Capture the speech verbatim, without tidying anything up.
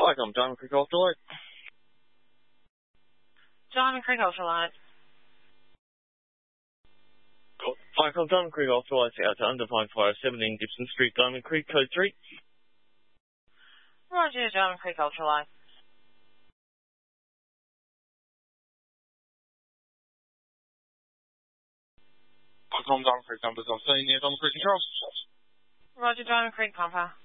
Hi, I'm Diamond Creek Ultralight. Diamond Creek Ultralight. Hi, I'm Diamond Creek Ultralight out to Undefined Fire, seventeen Gibson Street, Diamond Creek, code three. Roger, Diamond Creek Ultralight. Hi, I'm Diamond Creek Numbers. I'm seeing you, Diamond Creek Control. Roger, Diamond Creek Pumper.